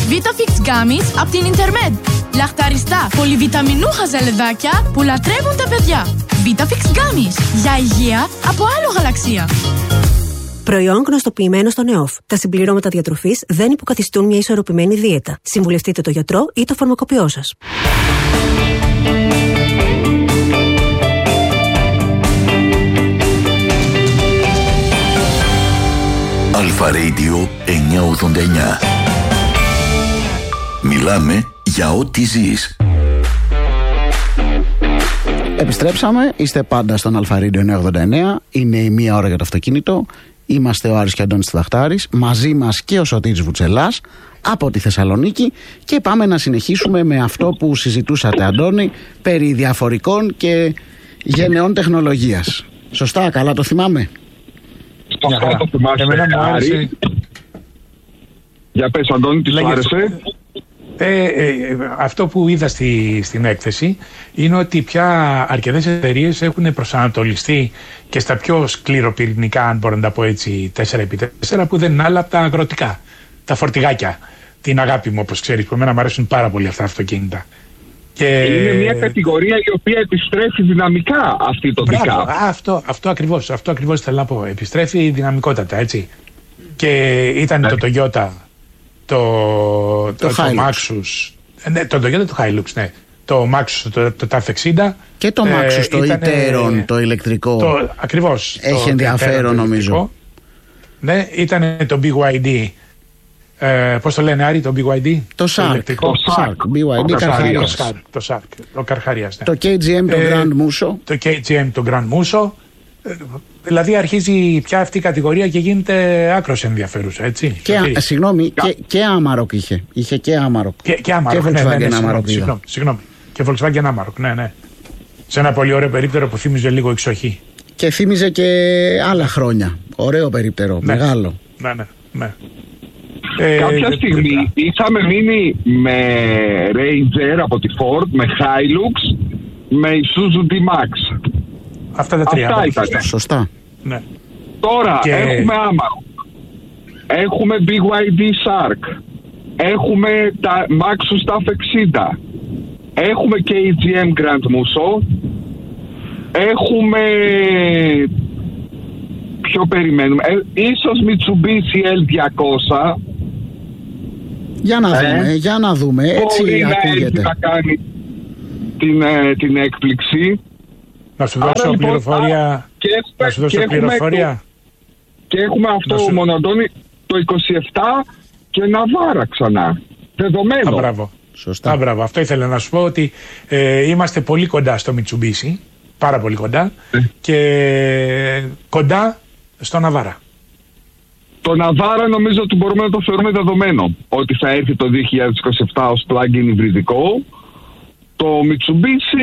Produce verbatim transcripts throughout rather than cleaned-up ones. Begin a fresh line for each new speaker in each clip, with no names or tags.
Vitafix Gummies από την Intermed. Λαχταριστά, πολυβιταμινούχα ζελεδάκια που λατρεύουν τα παιδιά. Vitafix Gummies. Για υγεία από άλλο γαλαξία.
Προϊόν γνωστοποιημένο στον ΕΟΦ. Τα συμπληρώματα διατροφής δεν υποκαθιστούν μια ισορροπημένη δίαιτα. Συμβουλευτείτε τον γιατρό ή το φαρμακοποιό σας.
Αλφα Radio εννιακόσια ογδόντα εννιά. Μιλάμε για ό,τι ζεις.
Επιστρέψαμε, είστε πάντα στον Αλφα Radio εννιακόσια ογδόντα εννιά. Είναι η μία ώρα για το αυτοκίνητο. Είμαστε ο Άρης και ο Αντώνης Τιδαχτάρης. Μαζί μας και ο Σωτήρης Βουτσελάς από τη Θεσσαλονίκη. Και πάμε να συνεχίσουμε με αυτό που συζητούσατε, Αντώνη, περί διαφορικών και γενεών τεχνολογίας. Σωστά, καλά το θυμάμαι?
Σωστά το θυμάσαι, Άρη. Για πες, Αντώνη, τι σου άρεσε?
Ε, ε, αυτό που είδα στη, στην έκθεση είναι ότι πια αρκετές εταιρείες έχουν προσανατολιστεί και στα πιο σκληροπυρηνικά, αν μπορώ να τα πω έτσι, τέσσερα επί τέσσερα, που δεν είναι άλλα από τα αγροτικά, τα φορτηγάκια. Την αγάπη μου, όπως ξέρεις, που εμένα μου αρέσουν πάρα πολύ αυτά τα αυτοκίνητα. Και...
είναι μια κατηγορία η οποία επιστρέφει δυναμικά αυτή το
Μπράβο,
pick-up.
Αυτό, αυτό ακριβώς, αυτό ακριβώς θέλω να πω. Επιστρέφει δυναμικότατα, έτσι. Και ήταν το Toyota, το, το, το, το Maxus, ναι, το Toyota το Hilux, ναι. Το Maxus, το, το ταφ εξήντα.
Και το Maxus, ε, το e-tron, το ηλεκτρικό. Το,
ακριβώς.
Έχει το, ενδιαφέρον, το νομίζω.
Ναι, ήταν το μπι βάι ντι. Ε, πώς το λένε, Άρη, το μπι βάι ντι?
Το Shark. Το Shark. μπι βάι ντι Καρχαρίας.
Το Shark. Το Καρχαρίας, ναι.
Το κέι τζι εμ, το ε, Grand Musso.
Το κέι τζι εμ, το Grand Musso. Ε, δηλαδή αρχίζει πια αυτή η κατηγορία και γίνεται άκρως ενδιαφέρουσα, έτσι.
Και, α, συγγνώμη, και, και Amarok είχε. Είχε και Amarok.
Και, και Amarok,
και
ναι,
Volkswagen,
ναι, ναι,
Amarok.
Συγγνώμη, συγγνώμη. Και Volkswagen Amarok, ναι, ναι. Σε ένα πολύ ωραίο περίπτερο που θύμιζε λίγο εξοχή.
Και θύμιζε και άλλα χρόνια. Ωραίο περίπτερο, ναι. Μεγάλο.
Ναι, ναι, ναι.
Ε, Κάποια ε, στιγμή ε, είχαμε μείνει με Ranger από τη Ford, με Hilux, με Isuzu D-Max.
Αυτά τα τρία.
Αυτά ήταν.
Σωστά.
Ναι.
Τώρα
και...
έχουμε Amarok, έχουμε μπι βάι ντι Shark, έχουμε τα Maxus ταφ εξήντα, έχουμε κέι τζι εμ Grand Musso, έχουμε... Ποιο περιμένουμε, ε, ίσως Mitsubishi ελ διακόσια.
Για να δούμε, ε, για να δούμε, έτσι
μπορεί
ακούγεται.
να κάνει την, ε, την έκπληξη.
Να σου δώσω Άρα, πληροφορία, και, να σου δώσω και πληροφορία.
Έχουμε, και έχουμε αυτό σου... μόνο, Αντώνη, το είκοσι επτά και Ναβάρα ξανά. Δεδομένο.
Α, μπράβο.
Σωστά.
Α, μπράβο. Αυτό ήθελα να σου πω, ότι ε, είμαστε πολύ κοντά στο Mitsubishi. Πάρα πολύ κοντά. Ε. Και κοντά στο Ναβάρα.
Το Ναβάρα νομίζω ότι μπορούμε να το θεωρούμε δεδομένο ότι θα έρθει το δύο χιλιάδες είκοσι επτά ως plug-in υβριδικό. Το Mitsubishi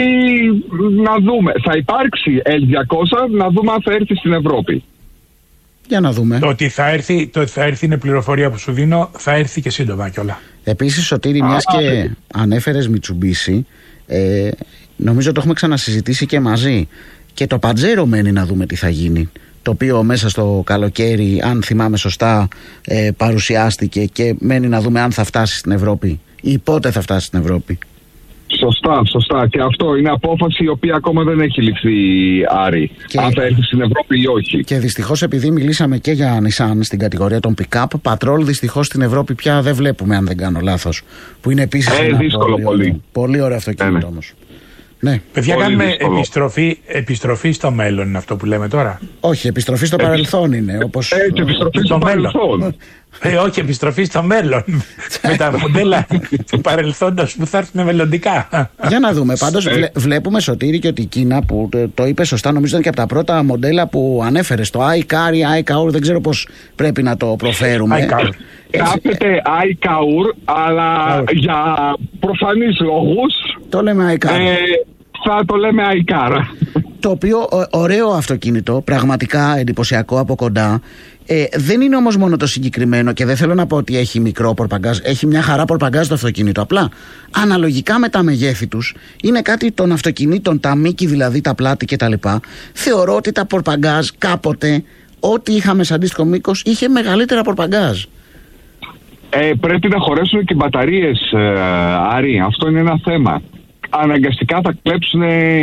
να δούμε. Θα υπάρξει ελ διακόσια, να δούμε αν θα έρθει στην Ευρώπη.
Για να δούμε.
Το ότι θα έρθει, το ότι θα έρθει είναι πληροφορία που σου δίνω, θα έρθει και σύντομα κιόλα.
Επίσης, Σωτήρη, μιας και ε. ανέφερες Mitsubishi, ε, νομίζω το έχουμε ξανασυζητήσει και μαζί. Και το Pajero μένει να δούμε τι θα γίνει. Το οποίο μέσα στο καλοκαίρι, αν θυμάμαι σωστά, ε, παρουσιάστηκε και μένει να δούμε αν θα φτάσει στην Ευρώπη ή πότε θα φτάσει στην Ευρώπη.
Σωστά, σωστά. Και αυτό είναι απόφαση η οποία ακόμα δεν έχει ληφθεί, Άρη. Και... αν θα έρθει στην Ευρώπη ή όχι.
Και δυστυχώς, επειδή μιλήσαμε και για Nissan στην κατηγορία των pick-up, Patrol δυστυχώς στην Ευρώπη πια δεν βλέπουμε, αν δεν κάνω λάθος. Που είναι επίσης
ε,
ένα
δύσκολο
πολύ,
πολύ.
Ωραίο, πολύ ωραίο αυτοκίνητο ε, όμως. Ναι.
Παιδιά, κάνουμε επιστροφή, επιστροφή στο μέλλον, είναι αυτό που λέμε τώρα.
Όχι, επιστροφή στο Επι... παρελθόν είναι. Όπως...
Ε, και επιστροφή στο παρελθόν.
Ε, όχι, επιστροφή στο μέλλον. Με τα μοντέλα του παρελθόντος που θα έρθουν μελλοντικά.
Για να δούμε. Πάντως βλέ, βλέπουμε, Σωτήρη, και ότι η Κίνα, που το, το είπε σωστά, νομίζω ήταν και από τα πρώτα μοντέλα που ανέφερε, το iCar ή iCar, δεν ξέρω πώς πρέπει να το προφέρουμε.
Κάπεται iCar, αλλά για προφανείς λόγους
το λέμε iCar.
Ε, θα το λέμε iCar.
Το οποίο ωραίο αυτοκίνητο, πραγματικά εντυπωσιακό από κοντά. Ε, δεν είναι όμως μόνο το συγκεκριμένο, και δεν θέλω να πω ότι έχει μικρό πορπαγκάζ. Έχει μια χαρά πορπαγκάζ το αυτοκίνητο. Απλά αναλογικά με τα μεγέθη τους, είναι κάτι των αυτοκινήτων, τα μήκη δηλαδή, τα πλάτη κτλ. Θεωρώ ότι τα πορπαγκάζ κάποτε, ό,τι είχαμε σε αντίστοιχο μήκος, είχε μεγαλύτερα πορπαγκάζ.
Ε, πρέπει να χωρέσουν και οι μπαταρίες, ε, Άρη. Αυτό είναι ένα θέμα. Αναγκαστικά θα κλέψουν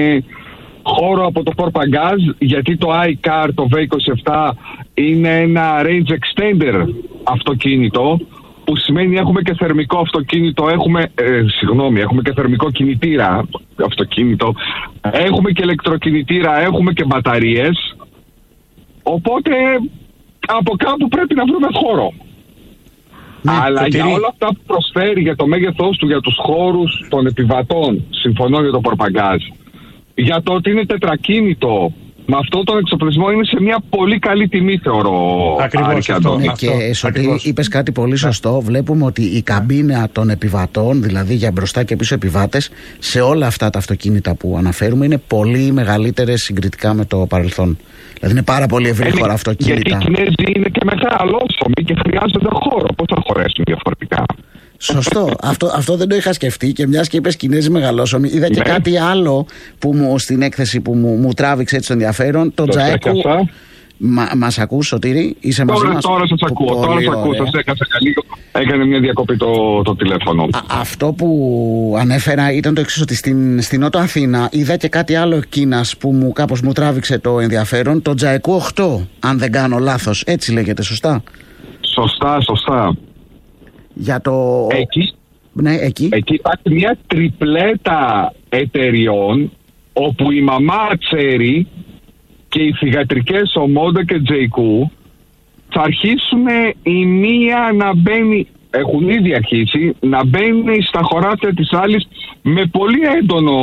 χώρο από το Πορπαγκάζ, γιατί το iCar, το βι είκοσι επτά, είναι ένα range extender αυτοκίνητο, που σημαίνει έχουμε και θερμικό αυτοκίνητο, έχουμε, ε, συγγνώμη, έχουμε και θερμικό κινητήρα αυτοκίνητο, έχουμε και ηλεκτροκινητήρα, έχουμε και μπαταρίες, οπότε από κάπου πρέπει να βρούμε χώρο. Ναι, αλλά για όλα αυτά που προσφέρει, για το μέγεθός του, για τους χώρους των επιβατών, συμφωνώ για το Πορπαγκάζ, για το ότι είναι τετρακίνητο, με αυτό τον εξοπλισμό είναι σε μια πολύ καλή τιμή, θεωρώ.
Ακριβώς αυτό.
Ναι, και Σωτήρη, είπες κάτι πολύ σωστό. Βλέπουμε ότι η καμπίνα των επιβατών, δηλαδή για μπροστά και πίσω επιβάτες, σε όλα αυτά τα αυτοκίνητα που αναφέρουμε, είναι πολύ μεγαλύτερες συγκριτικά με το παρελθόν. Δηλαδή είναι πάρα πολύ ευρύχωρα αυτοκίνητα.
Γιατί οι Κινέζοι είναι και μεγαλόσωμοι και χρειάζονται χώρο. Πώς θα χωρέσουν διαφορετικά?
Σωστό. αυτό, αυτό δεν το είχα σκεφτεί, και μιας και είπες Κινέζοι μεγαλόσωμοι, είδα και ναι. κάτι άλλο που μου, στην έκθεση που μου, μου τράβηξε έτσι το ενδιαφέρον. Το, το Τζαέκου. Μα, μας ακούς, Σωτήρη? Είσαι
τώρα,
μαζί μας?
Τώρα σας ακούω. Τώρα σας ακούω. Σας έκασα καλή. Έκανε μια διακοπή το, το τηλέφωνο.
Α, αυτό που ανέφερα ήταν το εξής, ότι στην, στην Νότο Αθήνα είδα και κάτι άλλο Κίνας που μου, κάπως μου τράβηξε το ενδιαφέρον. Το Τζαέκου οκτώ, αν δεν κάνω λάθος. Έτσι λέγεται, σωστά?
Σωστά, σωστά.
Για το...
Εκεί,
ναι, εκεί.
εκεί υπάρχει μια τριπλέτα εταιριών, όπου η μαμά Τσέρι και οι θυγατρικές Ομόντα και Τζεϊκού θα αρχίσουν η μία να μπαίνει, έχουν ήδη αρχίσει, να μπαίνει στα χωράφια της άλλης με πολύ έντονο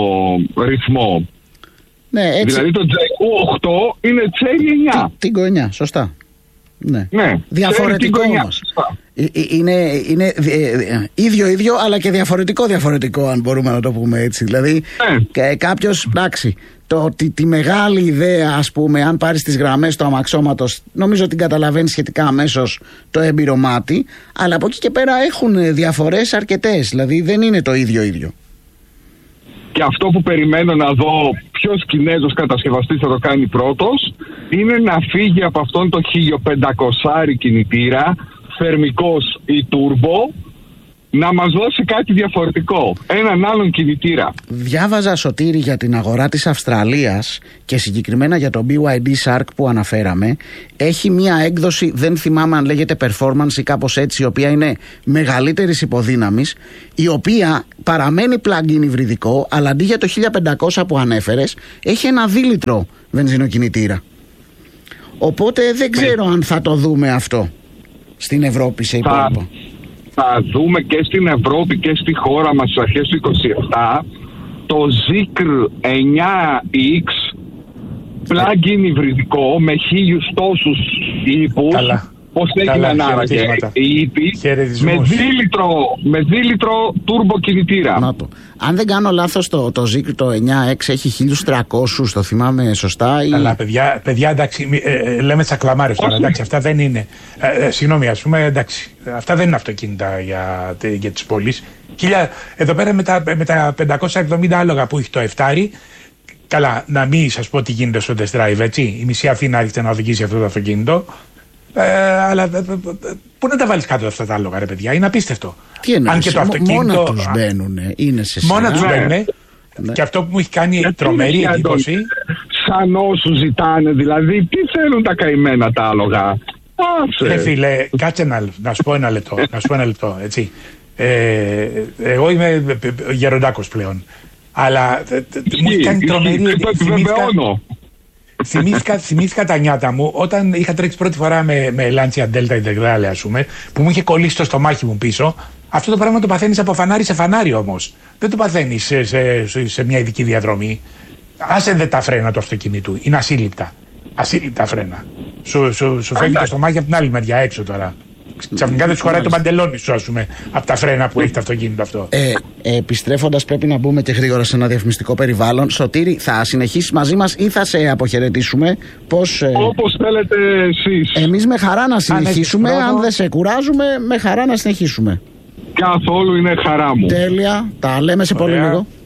ρυθμό.
Ναι, έτσι.
Δηλαδή το Τζεϊκού οκτώ είναι Τσέρι εννιά.
Τίγκο εννιά, σωστά. Ναι.
Ναι.
Διαφορετικό όμως. Είναι, είναι ίδιο ίδιο αλλά και διαφορετικό διαφορετικό, αν μπορούμε να το πούμε έτσι. Δηλαδή ναι. κάποιος, εντάξει, το, τη, τη μεγάλη ιδέα, ας πούμε, αν πάρεις τις γραμμές του αμαξώματος, νομίζω ότι καταλαβαίνει σχετικά αμέσως το έμπειρο μάτι, αλλά από εκεί και πέρα έχουν διαφορές αρκετές, δηλαδή δεν είναι το ίδιο ίδιο.
Και αυτό που περιμένω να δω ποιος Κινέζος κατασκευαστής θα το κάνει πρώτος, είναι να φύγει από αυτόν το χίλια πεντακόσια κινητήρα, θερμικός ή turbo, να μας δώσει κάτι διαφορετικό, έναν άλλον κινητήρα.
Διάβαζα, Σωτήρη, για την αγορά της Αυστραλίας και συγκεκριμένα για το μπι γουάι ντι Shark που αναφέραμε. Έχει μία έκδοση, δεν θυμάμαι αν λέγεται performance ή κάπως έτσι, η οποία είναι μεγαλύτερης υποδύναμης, η οποία παραμένει plug-in υβριδικό, αλλά αντί για το χίλια πεντακόσια που ανέφερες, έχει ένα δίλιτρο βενζινοκινητήρα. Οπότε δεν ξέρω αν θα το δούμε αυτό στην Ευρώπη σε υπόλοιπο.
Θα δούμε και στην Ευρώπη και στη χώρα μας στις αρχές του είκοσι επτά το Zikr εννιά εξ plug-in υβριδικό με χίλιους τόσους ύπους. Πώς έγιναν άραγε οι ύποι με δίλιτρο, με δίλιτρο τούρμπο κινητήρα.
Να το. Αν δεν κάνω λάθος, το, το Zikr το εννιά εξ έχει χίλιους τριακόσιους, το θυμάμαι σωστά? Ή...
Καλά, παιδιά, παιδιά εντάξει, ε, ε, λέμε τσακλαμάρες τώρα, εντάξει, αυτά δεν είναι. Ε, ε, συγγνώμη, ας πούμε, εντάξει, αυτά δεν είναι αυτοκίνητα για, για τις πόλεις. Χίλια, εδώ πέρα με τα, με τα πεντακόσια εβδομήντα άλογα που έχει το εφτάρι, καλά, να μην σας πω τι γίνεται στο test drive, έτσι. Η μισή Αθήνα έρχεται να οδηγήσει αυτό το αυτοκίνητο. Ε, αλλά πού να τα βάλεις κάτω αυτά τα άλογα, ρε παιδιά, είναι απίστευτο.
Τι εννοείς, αν και το αυτοκίνητο, μόνα τους μπαίνουν, είναι σε σειρά.
Μόνα τους μπαίνουν, ναι. Και αυτό που μου έχει κάνει γιατί τρομερή εντύπωση.
Σαν όσους ζητάνε, δηλαδή, τι θέλουν τα καημένα τα άλογα?
Ρε φίλε, κάτσε να, να σου πω ένα λεπτό, να σου πω ένα λεπτό, έτσι. Ε, εγώ είμαι γεροντάκος πλέον, αλλά μου έχει κάνει τρομερή εντύπωση. Θυμήθηκα, θυμήθηκα τα νιάτα μου όταν είχα τρέξει πρώτη φορά με, με Lancia Delta Integrale, ας πούμε, που μου είχε κολλήσει το στομάχι μου πίσω. Αυτό το πράγμα το παθαίνεις από φανάρι σε φανάρι όμως. Δεν το παθαίνεις σε, σε, σε, σε μια ειδική διαδρομή. Άσε δε τα φρένα του αυτοκινήτου. Είναι ασύλληπτα. Ασύλληπτα φρένα. Σου, σου, σου φεύγει το στομάχι από την άλλη μεριά έξω τώρα. Ξαφνικά δεν σου χωράει το παντελόνι σου, ας πούμε, από τα φρένα που έχει το αυτοκίνητο αυτό.
Ε, επιστρέφοντας, πρέπει να μπούμε και γρήγορα σε ένα διαφημιστικό περιβάλλον. Σωτήρη, θα συνεχίσεις μαζί μας ή θα σε αποχαιρετήσουμε? Πώς, ε...
Όπως θέλετε εσείς.
Εμείς με χαρά να συνεχίσουμε. Αν, αν δεν σε κουράζουμε, με χαρά να συνεχίσουμε.
Καθόλου, είναι χαρά μου.
Τέλεια. Τα λέμε σε πολύ λίγο.